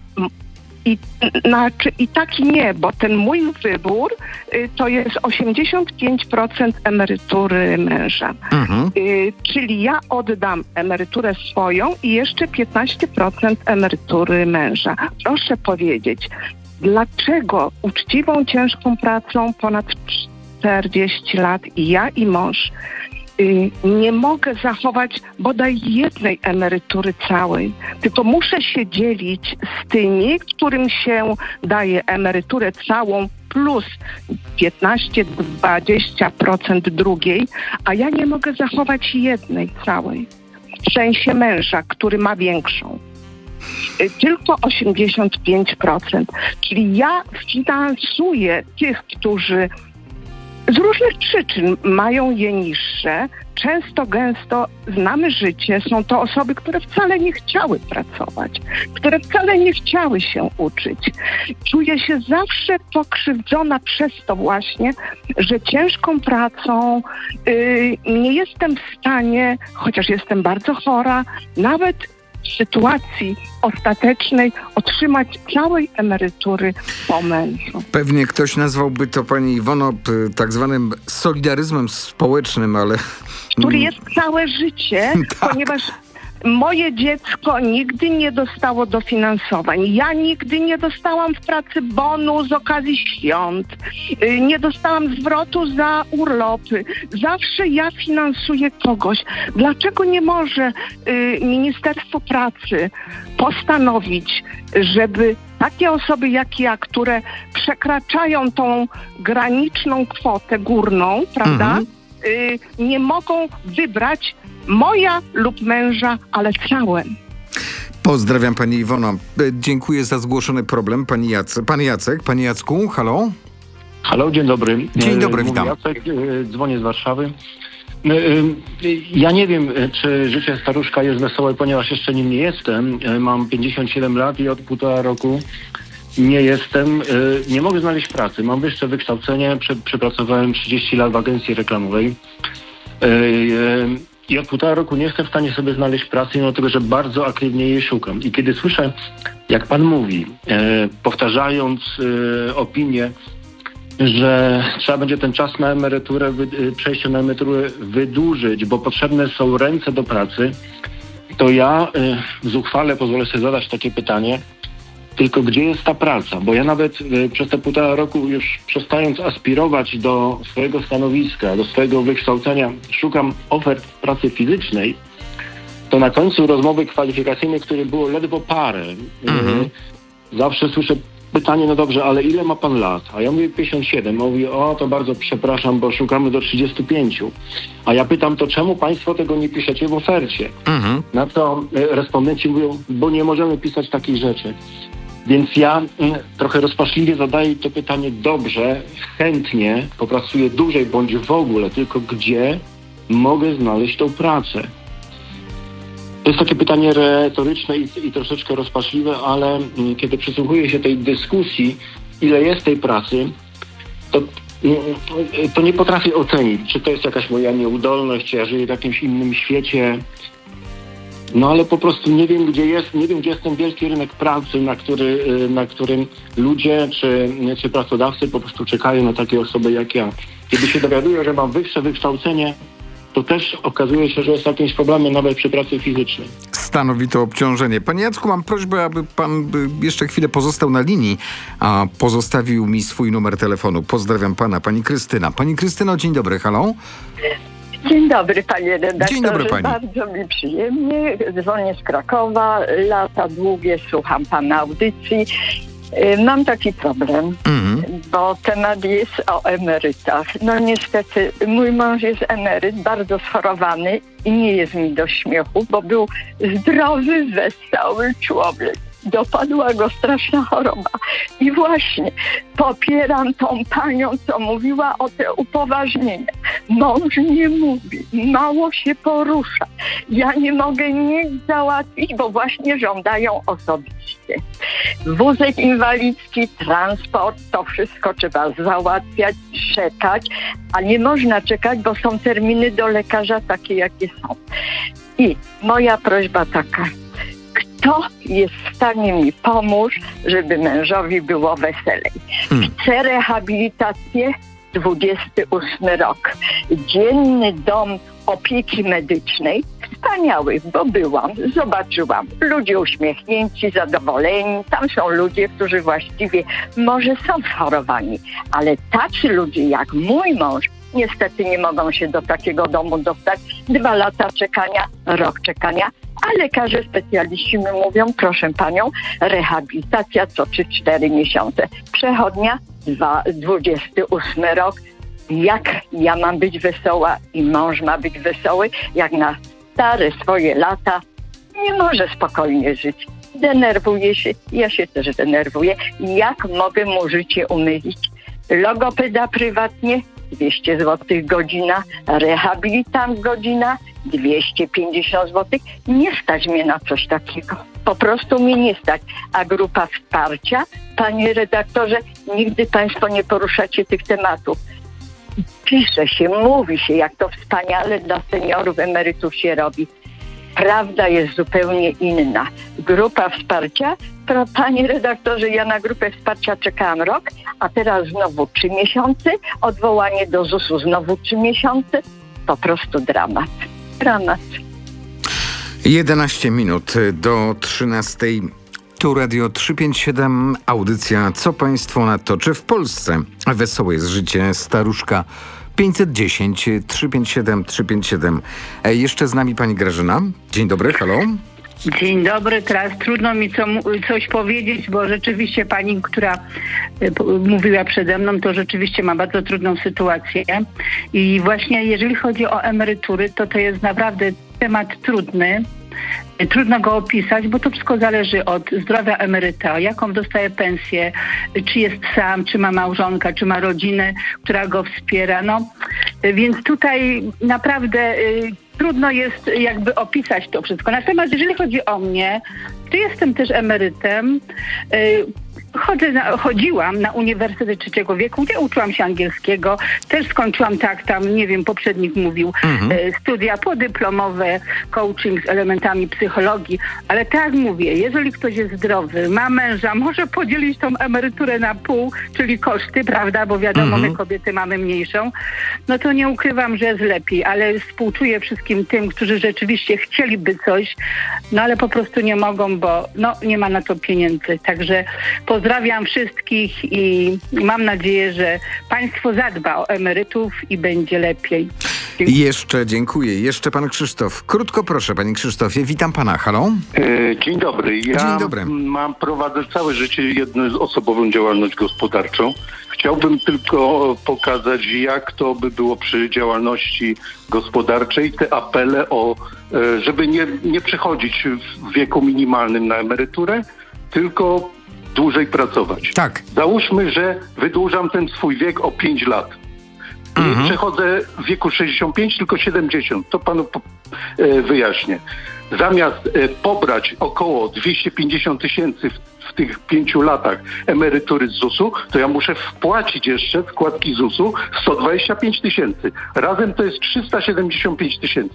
I tak i nie, bo ten mój wybór to jest 85% emerytury męża. Czyli ja oddam emeryturę swoją i jeszcze 15% emerytury męża. Proszę powiedzieć, dlaczego uczciwą, ciężką pracą ponad 40 lat i ja i mąż nie mogę zachować bodaj jednej emerytury całej, tylko muszę się dzielić z tymi, którym się daje emeryturę całą plus 15-20% drugiej, a ja nie mogę zachować jednej całej. W sensie męża, który ma większą. Tylko 85%. Czyli ja finansuję tych, którzy z różnych przyczyn mają je niższe. Często, gęsto znamy życie. Są to osoby, które wcale nie chciały pracować, które wcale nie chciały się uczyć. Czuję się zawsze pokrzywdzona przez to właśnie, że ciężką pracą nie jestem w stanie, chociaż jestem bardzo chora, nawet w sytuacji ostatecznej otrzymać całej emerytury po mężu. Pewnie ktoś nazwałby to, pani Iwono, tak zwanym solidaryzmem społecznym, ale... Który jest całe życie, tak. Ponieważ Moje dziecko nigdy nie dostało dofinansowań. Ja nigdy nie dostałam w pracy bonu z okazji świąt. Nie dostałam zwrotu za urlopy. Zawsze ja finansuję kogoś. Dlaczego nie może Ministerstwo Pracy postanowić, żeby takie osoby jak ja, które przekraczają tą graniczną kwotę górną, prawda, nie mogą wybrać moja lub męża, ale chciałem. Pozdrawiam pani Iwono. Dziękuję za zgłoszony problem. Panie Jacku, halo? Halo, dzień dobry. Dzień dobry, witam. Jacek, dzwonię z Warszawy. Ja nie wiem, czy życie staruszka jest wesołe, ponieważ jeszcze nim nie jestem. Mam 57 lat i od 1,5 roku nie jestem, nie mogę znaleźć pracy. Mam wyższe wykształcenie, przepracowałem 30 lat w agencji reklamowej i od 1,5 roku nie jestem w stanie sobie znaleźć pracy, mimo tego, że bardzo aktywnie jej szukam. I kiedy słyszę, jak pan mówi, powtarzając opinię, że trzeba będzie ten czas na emeryturę, przejście na emeryturę wydłużyć, bo potrzebne są ręce do pracy, to ja zuchwale pozwolę sobie zadać takie pytanie, tylko gdzie jest ta praca? Bo ja nawet przez te 1,5 roku już przestając aspirować do swojego stanowiska, do swojego wykształcenia, szukam ofert pracy fizycznej, to na końcu rozmowy kwalifikacyjnej, które było ledwo parę, zawsze słyszę pytanie, no dobrze, ale ile ma pan lat? A ja mówię 57. Mówi, o, to bardzo przepraszam, bo szukamy do 35. A ja pytam, to czemu państwo tego nie piszecie w ofercie? Na co respondenci mówią, bo nie możemy pisać takich rzeczy. Więc ja trochę rozpaczliwie zadaję to pytanie, dobrze, chętnie popracuję dłużej bądź w ogóle, tylko gdzie mogę znaleźć tą pracę? To jest takie pytanie retoryczne i troszeczkę rozpaczliwe, ale kiedy przysłuchuję się tej dyskusji, ile jest tej pracy, to nie potrafię ocenić, czy to jest jakaś moja nieudolność, czy ja żyję w jakimś innym świecie. No ale po prostu nie wiem, gdzie jest ten wielki rynek pracy, na którym ludzie czy pracodawcy po prostu czekają na takie osoby jak ja. Kiedy się dowiaduję, że mam wyższe wykształcenie, to też okazuje się, że jest jakimś problemem nawet przy pracy fizycznej. Stanowi to obciążenie. Panie Jacku, mam prośbę, aby pan jeszcze chwilę pozostał na linii, a pozostawił mi swój numer telefonu. Pozdrawiam pana, pani Krystyna. Pani Krystyno, dzień dobry, halo? Dzień dobry, panie redaktorze. Dzień dobry, pani. Bardzo mi przyjemnie. Dzwonię z Krakowa. Lata długie słucham pana audycji. Mam taki problem, bo temat jest o emerytach. No niestety, mój mąż jest emeryt, bardzo schorowany i nie jest mi do śmiechu, bo był zdrowy, wesoły człowiek. Dopadła go straszna choroba. I właśnie popieram tą panią, co mówiła o te upoważnienia. Mąż nie mówi, mało się porusza. Ja nie mogę nic załatwić, bo właśnie żądają osobiście. Wózek inwalidzki, transport, to wszystko trzeba załatwiać, czekać, a nie można czekać, bo są terminy do lekarza takie, jakie są. I moja prośba taka, kto jest w stanie mi pomóc, żeby mężowi było weselej? Chcę rehabilitację, 28 rok. Dzienny dom opieki medycznej, wspaniały, bo byłam, zobaczyłam. Ludzie uśmiechnięci, zadowoleni. Tam są ludzie, którzy właściwie może są schorowani, ale tacy ludzie jak mój mąż niestety nie mogą się do takiego domu dostać. 2 lata czekania, rok czekania, a lekarze specjaliści mi mówią, proszę panią, rehabilitacja co 3-4 miesiące. Przechodnia, 28 rok. Jak ja mam być wesoła i mąż ma być wesoły, jak na stare swoje lata nie może spokojnie żyć. Denerwuje się, ja się też denerwuję. Jak mogę mu życie umylić? Logopeda prywatnie, 200 zł godzina, rehabilitant godzina, 250 zł. Nie stać mnie na coś takiego. Po prostu mnie nie stać. A grupa wsparcia, panie redaktorze, nigdy państwo nie poruszacie tych tematów. Pisze się, mówi się, jak to wspaniale dla seniorów, emerytów się robi. Prawda jest zupełnie inna. Grupa wsparcia, panie redaktorze, ja na grupę wsparcia czekałam rok, a teraz znowu 3 miesiące, odwołanie do ZUS-u znowu 3 miesiące. Po prostu dramat. Dramat. 11 minut do 13. Tu Radio 357, audycja Co Państwo na to? Czy w Polsce wesołe jest życie staruszka? 510 357 357. Jeszcze z nami pani Grażyna. Dzień dobry, halo. Dzień dobry, teraz trudno mi coś powiedzieć, bo rzeczywiście pani, która mówiła przede mną, to rzeczywiście ma bardzo trudną sytuację. I właśnie jeżeli chodzi o emerytury, to jest naprawdę temat trudny. Trudno go opisać, bo to wszystko zależy od zdrowia emeryta, jaką dostaje pensję, czy jest sam, czy ma małżonka, czy ma rodzinę, która go wspiera. Więc tutaj naprawdę trudno jest jakby opisać to wszystko. Natomiast jeżeli chodzi o mnie, to jestem też emerytem. Chodziłam na Uniwersytet Trzeciego Wieku, gdzie uczyłam się angielskiego. Też skończyłam, poprzednik mówił, studia podyplomowe, coaching z elementami psychologii. Ale tak mówię, jeżeli ktoś jest zdrowy, ma męża, może podzielić tą emeryturę na pół, czyli koszty, prawda, bo wiadomo, my kobiety mamy mniejszą, no to nie ukrywam, że jest lepiej, ale współczuję wszystkim tym, którzy rzeczywiście chcieliby coś, no ale po prostu nie mogą, bo nie ma na to pieniędzy. Także pozdrawiam wszystkich i mam nadzieję, że państwo zadba o emerytów i będzie lepiej. Jeszcze dziękuję. Jeszcze pan Krzysztof. Krótko proszę, panie Krzysztofie. Witam pana. Halo? Dzień dobry. Dzień dobry. Prowadzę całe życie jednoosobową działalność gospodarczą. Chciałbym tylko pokazać, jak to by było przy działalności gospodarczej. Te apele żeby nie przechodzić w wieku minimalnym na emeryturę, tylko dłużej pracować. Tak. Załóżmy, że wydłużam ten swój wiek o 5 lat. Nie przechodzę w wieku 65, tylko 70. To panu wyjaśnię. Zamiast pobrać około 250 tysięcy w tych 5 latach emerytury z ZUS-u, to ja muszę wpłacić jeszcze składki ZUS-u 125 tysięcy. Razem to jest 375 tysięcy.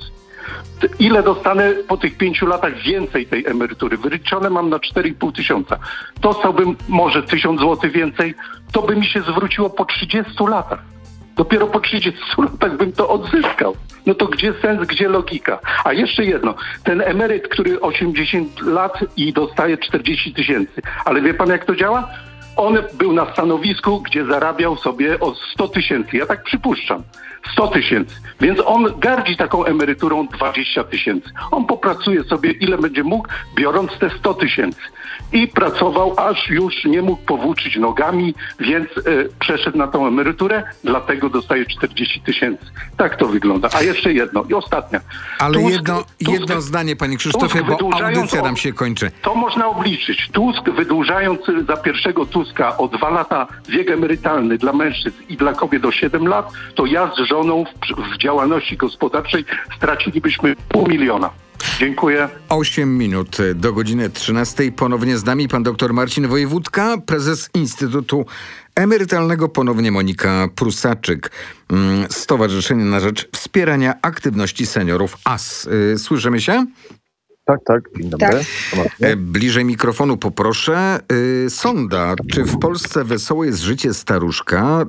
Ile dostanę po tych 5 latach więcej tej emerytury? Wyliczone mam na 4,5 tysiąca. Dostałbym może 1000 zł więcej, to by mi się zwróciło po 30 latach. Dopiero po 30 latach bym to odzyskał. No to gdzie sens, gdzie logika? A jeszcze jedno. Ten emeryt, który 80 lat i dostaje 40 tysięcy. Ale wie pan, jak to działa? On był na stanowisku, gdzie zarabiał sobie o 100 tysięcy. Ja tak przypuszczam. 100 tysięcy. Więc on gardzi taką emeryturą 20 tysięcy. On popracuje sobie ile będzie mógł, biorąc te 100 tysięcy. I pracował, aż już nie mógł powłóczyć nogami, więc przeszedł na tą emeryturę, dlatego dostaje 40 tysięcy. Tak to wygląda. A jeszcze jedno i ostatnia. Ale jedno zdanie, panie Krzysztofie, bo audycja nam się kończy. To można obliczyć. Tusk, wydłużając za pierwszego Tuska o 2 lata wiek emerytalny dla mężczyzn i dla kobiet o 7 lat, to ja z żoną w działalności gospodarczej stracilibyśmy 500 000. Dziękuję. 8 minut do godziny 13. Ponownie z nami pan dr Marcin Wojewódka, prezes Instytutu Emerytalnego, ponownie Monika Prusaczyk, Stowarzyszenie na Rzecz Wspierania Aktywności Seniorów AS. Słyszymy się? Tak. Dzień dobry. Tak. Bliżej mikrofonu poproszę. Sonda. Czy w Polsce wesołe jest życie staruszka?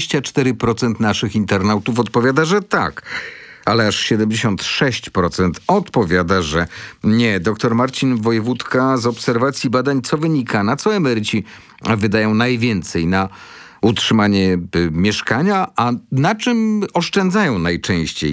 24% naszych internautów odpowiada, że tak. Ale aż 76% odpowiada, że nie. Doktor Marcin Wojewódka, z obserwacji badań, co wynika? Na co emeryci wydają najwięcej? Na utrzymanie mieszkania? A na czym oszczędzają najczęściej?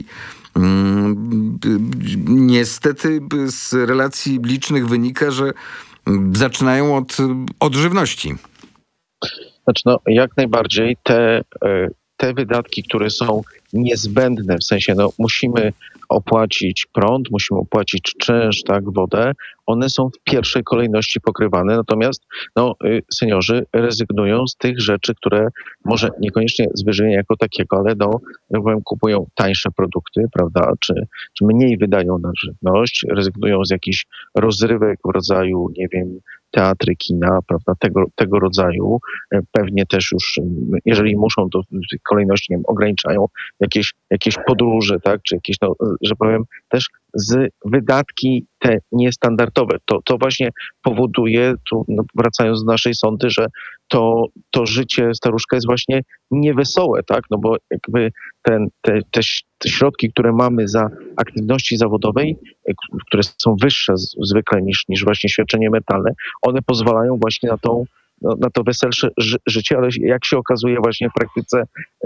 Niestety z relacji licznych wynika, że zaczynają od żywności. Znaczy, jak najbardziej te wydatki, które są niezbędne, w sensie musimy opłacić prąd, musimy opłacić czynsz, wodę, one są w pierwszej kolejności pokrywane, natomiast seniorzy rezygnują z tych rzeczy, które może niekoniecznie z wyżywienia jako takiego, ale kupują tańsze produkty, prawda, czy mniej wydają na żywność, rezygnują z jakichś rozrywek w rodzaju, nie wiem, teatry, kina, prawda, tego rodzaju. Pewnie też już, jeżeli muszą, to w kolejności, nie wiem, ograniczają jakieś podróże, tak, czy jakieś, że powiem, też z wydatki te niestandardowe. To właśnie powoduje, tu wracając do naszej sądy, że to życie staruszka jest właśnie niewesołe, tak? No bo jakby te środki, które mamy za aktywności zawodowej, które są wyższe zwykle niż właśnie świadczenie emerytalne, one pozwalają właśnie na to weselsze życie, ale jak się okazuje właśnie w praktyce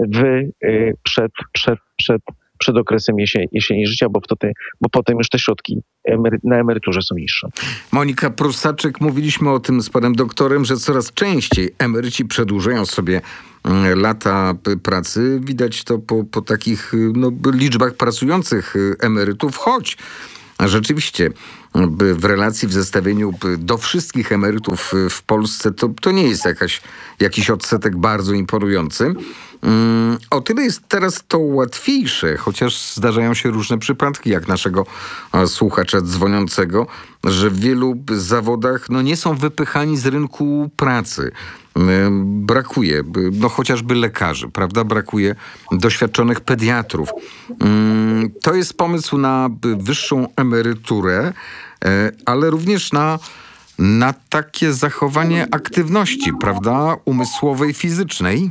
przed okresem jesieni życia, bo potem już te środki na emeryturze są niższe. Monika Prustaczyk, mówiliśmy o tym z panem doktorem, że coraz częściej emeryci przedłużają sobie lata pracy. Widać to po takich liczbach pracujących emerytów, choć rzeczywiście w relacji, w zestawieniu do wszystkich emerytów w Polsce to nie jest jakiś odsetek bardzo imponujący. O tyle jest teraz to łatwiejsze, chociaż zdarzają się różne przypadki, jak naszego słuchacza dzwoniącego, że w wielu zawodach nie są wypychani z rynku pracy. Brakuje chociażby lekarzy, prawda? Brakuje doświadczonych pediatrów. To jest pomysł na wyższą emeryturę, ale również na takie zachowanie aktywności, prawda? Umysłowej, fizycznej.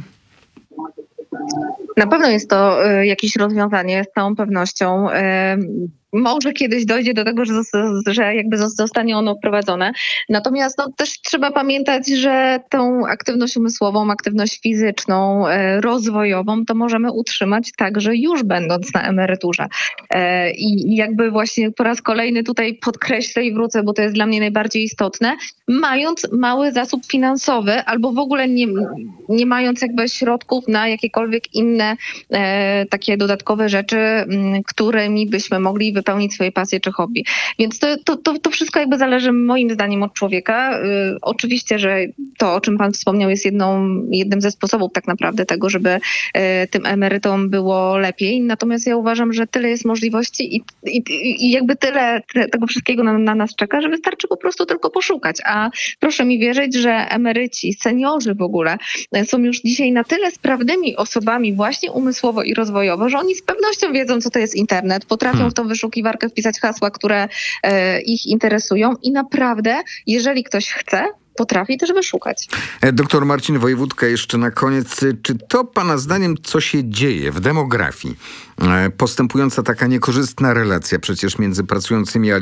Na pewno jest to jakieś rozwiązanie, z całą pewnością. Może kiedyś dojdzie do tego, że jakby zostanie ono wprowadzone. Natomiast też trzeba pamiętać, że tą aktywność umysłową, aktywność fizyczną, rozwojową to możemy utrzymać także już będąc na emeryturze. I jakby właśnie po raz kolejny tutaj podkreślę i wrócę, bo to jest dla mnie najbardziej istotne, mając mały zasób finansowy albo w ogóle nie mając jakby środków na jakiekolwiek inne takie dodatkowe rzeczy, którymi byśmy mogli wypełnić swoje pasje czy hobby. Więc to wszystko jakby zależy moim zdaniem od człowieka. Oczywiście, że to, o czym pan wspomniał, jest jednym ze sposobów tak naprawdę tego, żeby tym emerytom było lepiej. Natomiast ja uważam, że tyle jest możliwości i jakby tyle tego wszystkiego na nas czeka, że wystarczy po prostu tylko poszukać. A proszę mi wierzyć, że emeryci, seniorzy w ogóle są już dzisiaj na tyle sprawnymi osobami właśnie umysłowo i rozwojowo, że oni z pewnością wiedzą, co to jest internet, potrafią w tą wyszukiwarkę wpisać hasła, które ich interesują i naprawdę, jeżeli ktoś chce, potrafi też wyszukać. Doktor Marcin Wojewódka, jeszcze na koniec. Czy to pana zdaniem, co się dzieje w demografii? Postępująca taka niekorzystna relacja przecież między pracującymi a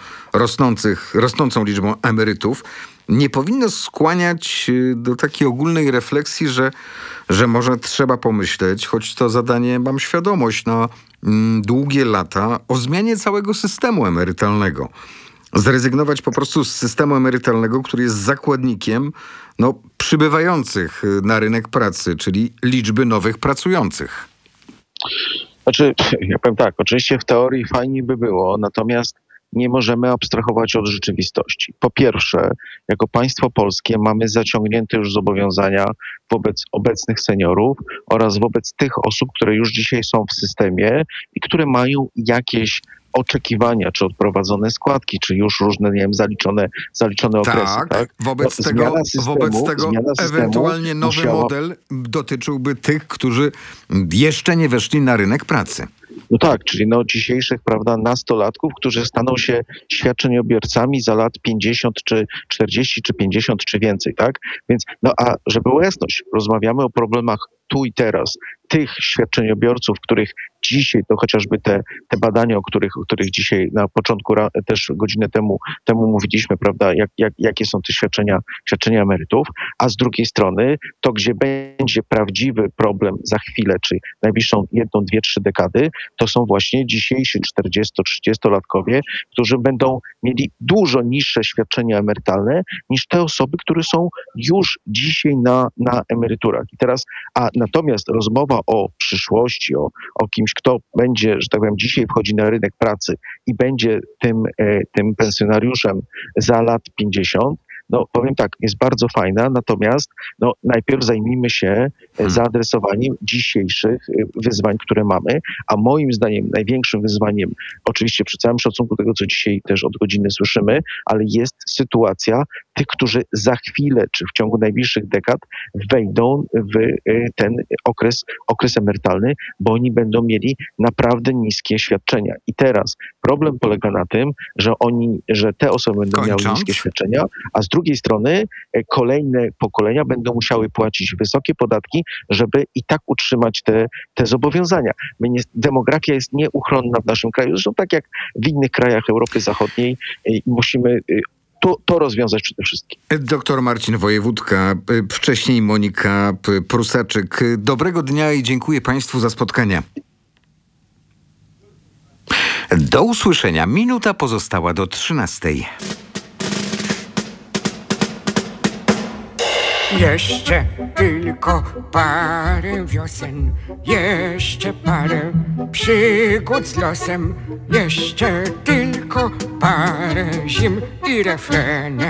rosnącą liczbą emerytów nie powinno skłaniać do takiej ogólnej refleksji, że może trzeba pomyśleć, choć to zadanie mam świadomość na długie lata, o zmianie całego systemu emerytalnego. Zrezygnować po prostu z systemu emerytalnego, który jest zakładnikiem przybywających na rynek pracy, czyli liczby nowych pracujących. Znaczy, ja powiem tak, oczywiście w teorii fajnie by było, natomiast nie możemy abstrahować od rzeczywistości. Po pierwsze, jako państwo polskie mamy zaciągnięte już zobowiązania wobec obecnych seniorów oraz wobec tych osób, które już dzisiaj są w systemie i które mają jakieś oczekiwania, czy odprowadzone składki, czy już różne, zaliczone okresy. Tak? Wobec tego ewentualnie nowy model dotyczyłby tych, którzy jeszcze nie weszli na rynek pracy. No tak, czyli dzisiejszych, nastolatków, którzy staną się świadczeniobiorcami za lat 50, czy 40, czy 50, czy więcej, tak? Więc, a żeby była jasność, rozmawiamy o problemach tu i teraz tych świadczeniobiorców, których dzisiaj, to chociażby te badania, o których dzisiaj na początku też godzinę temu mówiliśmy, prawda, jakie są te świadczenia emerytów, a z drugiej strony to, gdzie będzie prawdziwy problem za chwilę, czy najbliższą 1, 2, 3 dekady, to są właśnie dzisiejsi 40-30-latkowie, którzy będą mieli dużo niższe świadczenia emerytalne niż te osoby, które są już dzisiaj na emeryturach. I teraz, natomiast rozmowa o przyszłości, o kimś, kto będzie, że tak powiem, dzisiaj wchodzi na rynek pracy i będzie tym pensjonariuszem za lat 50, no powiem tak, jest bardzo fajna, natomiast no, najpierw zajmijmy się zaadresowaniem dzisiejszych wyzwań, które mamy, a moim zdaniem największym wyzwaniem, oczywiście przy całym szacunku tego, co dzisiaj też od godziny słyszymy, ale jest sytuacja tych, którzy za chwilę, czy w ciągu najbliższych dekad wejdą w ten okres emerytalny, bo oni będą mieli naprawdę niskie świadczenia. I teraz problem polega na tym, że te osoby będą miały niskie świadczenia, a z drugiej strony kolejne pokolenia będą musiały płacić wysokie podatki, żeby i tak utrzymać te zobowiązania. Demografia jest nieuchronna w naszym kraju, zresztą tak jak w innych krajach Europy Zachodniej, i musimy to rozwiązać przede wszystkim. Doktor Marcin Wojewódka, wcześniej Monika Prusaczyk. Dobrego dnia i dziękuję Państwu za spotkanie. Do usłyszenia. Minuta pozostała do 13:00. Jeszcze tylko parę wiosen, jeszcze parę przygód z losem, jeszcze tylko parę zim i refrenem.